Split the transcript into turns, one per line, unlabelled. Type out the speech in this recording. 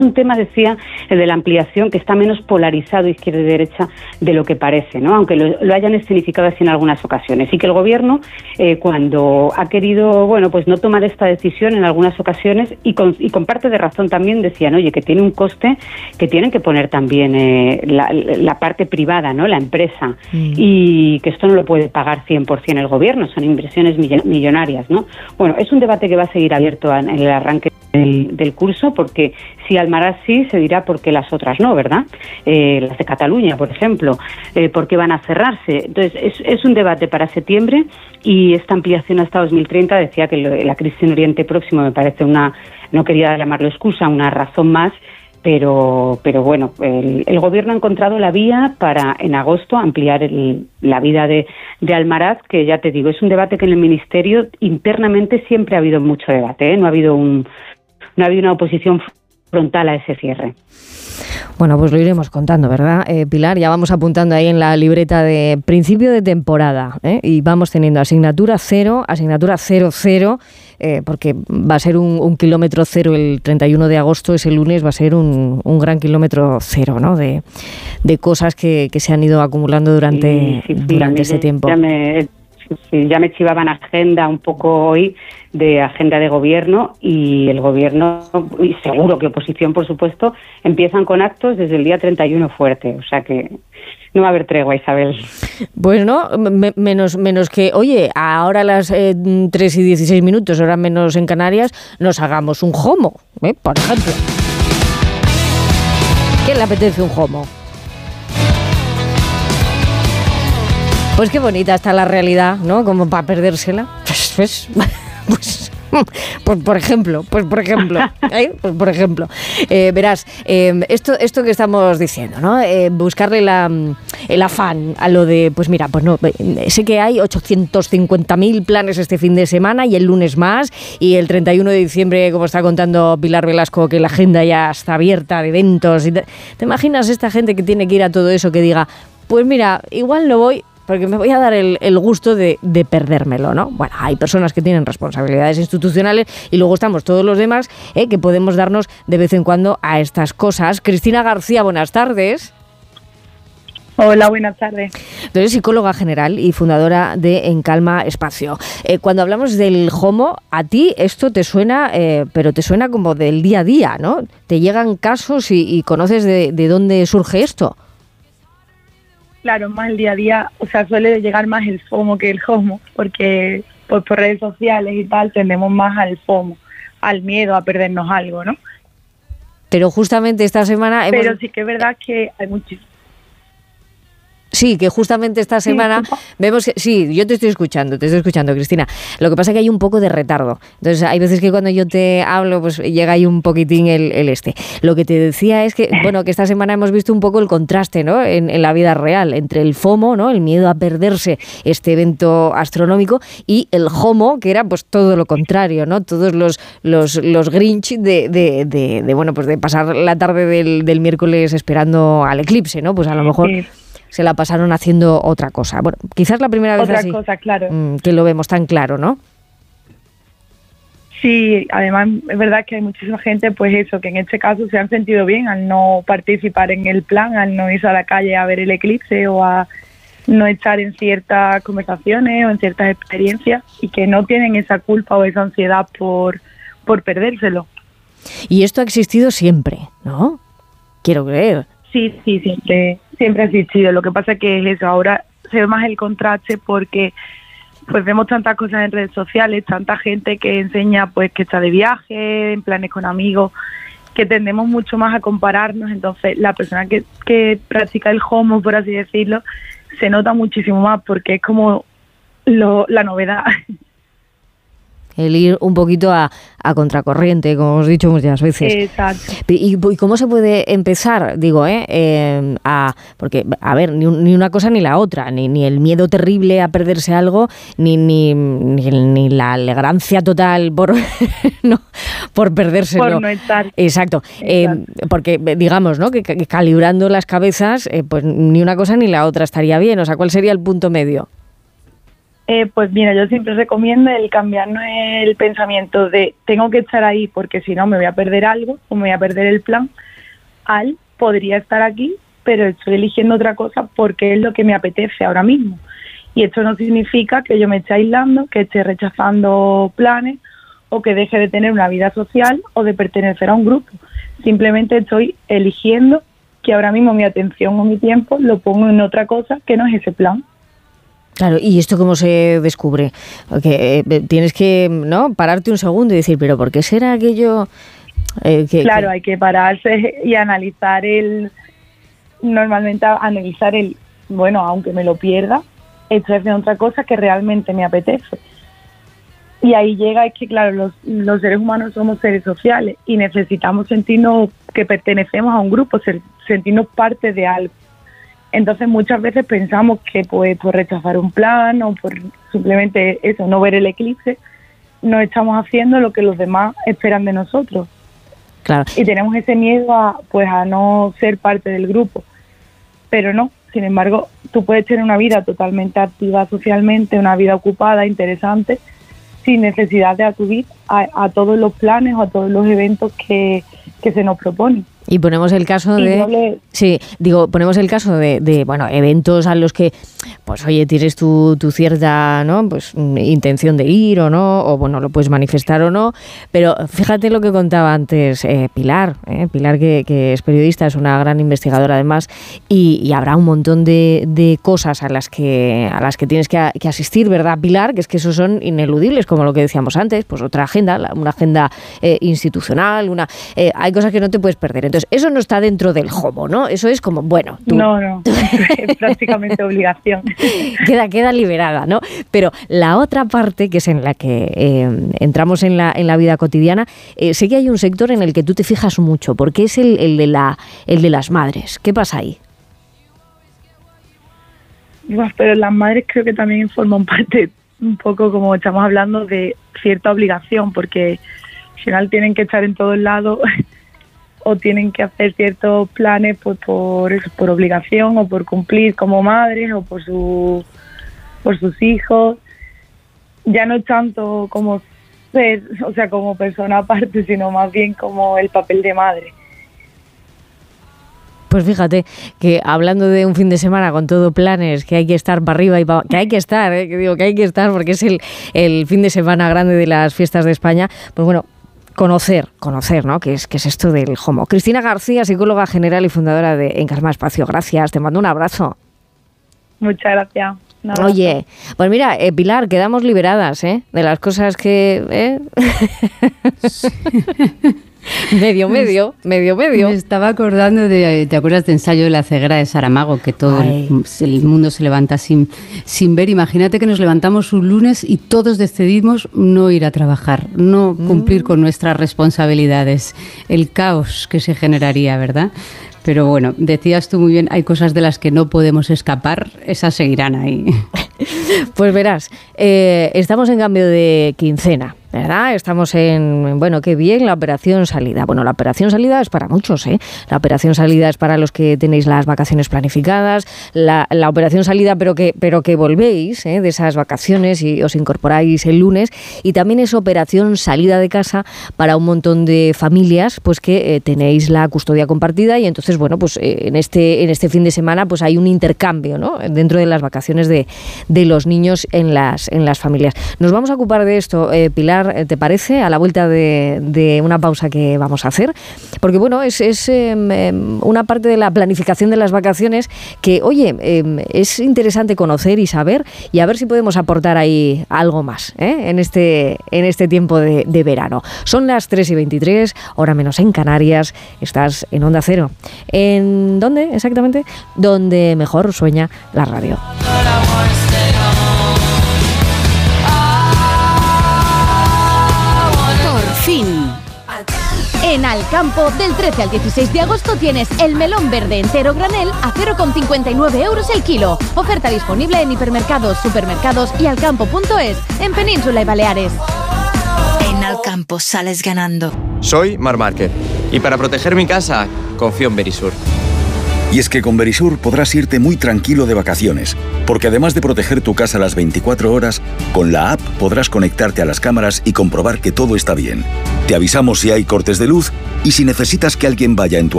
un tema, decía, el de la ampliación, que está menos polarizado izquierda y derecha de lo que parece, ¿no? Aunque lo hayan escenificado así en algunas ocasiones. Y que el Gobierno, cuando ha querido, pues no tomar esta decisión en algunas ocasiones, y con parte de razón también, decían, oye, que tiene un coste que tienen que poner también la parte privada, ¿no? La empresa, y que esto no lo puede pagar 100% el Gobierno, son inversiones millonarias, ¿no? Bueno, es un debate que va a seguir abierto en el arranque del curso, porque si Almaraz sí, se dirá por qué las otras no, ¿verdad? Las de Cataluña, por ejemplo, ¿por qué van a cerrarse? Entonces, es un debate para septiembre, y esta ampliación hasta 2030, decía que la crisis en Oriente Próximo me parece no quería llamarlo excusa, una razón más, pero bueno, el Gobierno ha encontrado la vía para en agosto ampliar la vida de Almaraz, que ya te digo, es un debate que en el Ministerio internamente siempre ha habido mucho debate, ¿eh? No ha habido una oposición frontal a ese cierre.
Bueno, pues lo iremos contando, ¿verdad, Pilar? Ya vamos apuntando ahí en la libreta de principio de temporada, y vamos teniendo asignatura 0, asignatura 00, porque va a ser un kilómetro cero el 31 de agosto, ese lunes va a ser un gran kilómetro cero, ¿no? De cosas que se han ido acumulando durante ese tiempo.
Ya me chivaban agenda un poco hoy, de agenda de Gobierno, y el Gobierno, y seguro que oposición, por supuesto, empiezan con actos desde el día 31 fuerte, o sea que no va a haber tregua, Isabel.
Pues no, menos que, oye, ahora a las 3:16, hora menos en Canarias, nos hagamos un jomo, por ejemplo. ¿Quién le apetece un jomo? Pues qué bonita está la realidad, ¿no? Como para perdérsela. Pues por ejemplo, verás, esto que estamos diciendo, ¿no? Buscarle el afán a lo de, pues mira, pues no, sé que hay 850.000 planes este fin de semana y el lunes más, y el 31 de diciembre, como está contando Pilar Velasco, que la agenda ya está abierta de eventos. ¿Te imaginas esta gente que tiene que ir a todo eso, que diga, pues mira, igual no voy, porque me voy a dar el gusto de perdérmelo, ¿no? Bueno, hay personas que tienen responsabilidades institucionales, y luego estamos todos los demás, que podemos darnos de vez en cuando a estas cosas. Cristina García, buenas tardes.
Hola, buenas tardes.
Tú eres psicóloga general y fundadora de En Calma Espacio. Cuando hablamos del homo, a ti esto te suena, pero te suena como del día a día, ¿no? Te llegan casos y conoces de dónde surge esto.
Claro, más el día a día, o sea, suele llegar más el FOMO que el HOMO, porque por redes sociales y tal tendemos más al FOMO, al miedo a perdernos algo, ¿no?
Pero justamente esta semana...
Pero sí que es verdad que hay muchísimo.
Sí, que justamente esta semana vemos que... Sí, yo te estoy escuchando, Cristina. Lo que pasa es que hay un poco de retardo. Entonces, hay veces que cuando yo te hablo, pues llega ahí un poquitín el este. Lo que te decía es que, bueno, que esta semana hemos visto un poco el contraste, ¿no? En la vida real, entre el FOMO, ¿no? El miedo a perderse este evento astronómico, y el HOMO, que era pues todo lo contrario, ¿no? Todos los Grinch de bueno, pues de pasar la tarde del miércoles esperando al eclipse, ¿no? Pues a lo mejor... Sí. Se la pasaron haciendo otra cosa. Bueno, quizás la primera vez
así, cosa, claro.
Que lo vemos tan claro, ¿no?
Sí, además es verdad que hay muchísima gente, pues eso, que en este caso se han sentido bien al no participar en el plan, al no irse a la calle a ver el eclipse, o a no estar en ciertas conversaciones o en ciertas experiencias, y que no tienen esa culpa o esa ansiedad por perdérselo.
Y esto ha existido siempre, ¿no? Quiero creer.
Sí, siempre ha existido. Lo que pasa es que es eso, ahora se ve más el contraste, porque pues vemos tantas cosas en redes sociales, tanta gente que enseña pues que está de viaje, en planes con amigos, que tendemos mucho más a compararnos. Entonces la persona que practica el HOMO, por así decirlo, se nota muchísimo más, porque es como la novedad.
El ir un poquito a contracorriente, como hemos dicho muchas veces.
Exacto.
¿Y cómo se puede empezar? Digo, porque, a ver, ni una cosa ni la otra, ni el miedo terrible a perderse algo, ni la alegrancia total por perdérselo.
Por no estar.
Exacto. Porque, digamos, ¿no? Que calibrando las cabezas, pues ni una cosa ni la otra estaría bien. O sea, ¿cuál sería el punto medio?
Pues mira, yo siempre recomiendo el cambiarnos el pensamiento de tengo que estar ahí porque si no me voy a perder algo o me voy a perder el plan, al podría estar aquí, pero estoy eligiendo otra cosa porque es lo que me apetece ahora mismo. Y esto no significa que yo me esté aislando, que esté rechazando planes o que deje de tener una vida social o de pertenecer a un grupo. Simplemente estoy eligiendo que ahora mismo mi atención o mi tiempo lo pongo en otra cosa que no es ese plan.
Claro, ¿y esto cómo se descubre? Porque tienes que, ¿no?, pararte un segundo y decir, ¿pero por qué será aquello?
Claro, hay que pararse y analizar bueno, aunque me lo pierda, estoy haciendo otra cosa que realmente me apetece. Y ahí llega, es que claro, los seres humanos somos seres sociales y necesitamos sentirnos que pertenecemos a un grupo, sentirnos parte de algo. Entonces muchas veces pensamos que pues por rechazar un plan o por simplemente eso, no ver el eclipse, no estamos haciendo lo que los demás esperan de nosotros.
Claro.
Y tenemos ese miedo a no ser parte del grupo. Pero no, sin embargo, tú puedes tener una vida totalmente activa socialmente, una vida ocupada, interesante, sin necesidad de acudir a todos los planes o a todos los eventos que se nos proponen.
Y ponemos el caso ponemos el caso de bueno, eventos a los que, pues oye, tienes tu cierta, ¿no?, pues intención de ir o no, o bueno, lo puedes manifestar o no, pero fíjate lo que contaba antes Pilar, que es periodista, es una gran investigadora además, y habrá un montón de cosas a las que tienes que asistir, ¿verdad, Pilar? Que es que esos son ineludibles, como lo que decíamos antes, pues otra agenda, una agenda institucional, hay cosas que no te puedes perder. Entonces, eso no está dentro del JOMO, ¿no? Eso es como, bueno...
No, es prácticamente obligación.
Queda liberada, ¿no? Pero la otra parte, que es en la que entramos en la vida cotidiana, sé que hay un sector en el que tú te fijas mucho, porque es el de las madres. ¿Qué pasa ahí?
Pero las madres creo que también forman parte, un poco como estamos hablando, de cierta obligación, porque al final tienen que estar en todos lados o tienen que hacer ciertos planes pues por obligación o por cumplir como madres o por sus hijos. Ya no es tanto como ser, o sea, como persona aparte, sino más bien como el papel de madre.
Pues fíjate que hablando de un fin de semana con todo planes, que hay que estar para arriba y que hay que estar, que digo que hay que estar porque es el fin de semana grande de las fiestas de España, pues bueno, conocer, ¿no? ¿Qué es esto del JOMO? Cristina García, psicóloga general y fundadora de Encarma Espacio. Gracias, te mando un abrazo.
Muchas gracias.
Oye, pues mira, Pilar, quedamos liberadas, de las cosas que... Medio.
Me estaba acordando ¿te acuerdas de Ensayo de la ceguera de Saramago? Que todo el mundo se levanta sin ver. Imagínate que nos levantamos un lunes y todos decidimos no ir a trabajar, no cumplir con nuestras responsabilidades. El caos que se generaría, ¿verdad? Pero bueno, decías tú muy bien, hay cosas de las que no podemos escapar, esas seguirán ahí.
Pues verás, estamos en cambio de quincena, ¿verdad? Estamos en, bueno, qué bien, la operación salida. Bueno, la operación salida es para muchos, ¿eh? La operación salida es para los que tenéis las vacaciones planificadas, la operación salida pero que volvéis de esas vacaciones y os incorporáis el lunes, y también es operación salida de casa para un montón de familias pues que tenéis la custodia compartida, y entonces, bueno, pues en este fin de semana pues hay un intercambio, ¿no?, dentro de las vacaciones de los niños en las familias. Nos vamos a ocupar de esto, Pilar, ¿te parece? A la vuelta de una pausa que vamos a hacer, porque bueno, es una parte de la planificación de las vacaciones que, oye, es interesante conocer y saber, y a ver si podemos aportar ahí algo más en este tiempo de verano. Son las 3:23, hora menos en Canarias. Estás en Onda Cero. ¿En dónde exactamente? Donde mejor sueña la radio.
En Alcampo, del 13 al 16 de agosto tienes el melón verde entero granel a 0,59 euros el kilo. Oferta disponible en hipermercados, supermercados y alcampo.es, en Península y Baleares.
En Alcampo sales ganando.
Soy Marc Márquez y para proteger mi casa confío en Verisur. Y es que con Verisur podrás irte muy tranquilo de vacaciones, porque además de proteger tu casa las 24 horas, con la app podrás conectarte a las cámaras y comprobar que todo está bien. Te avisamos si hay cortes de luz y si necesitas que alguien vaya en tu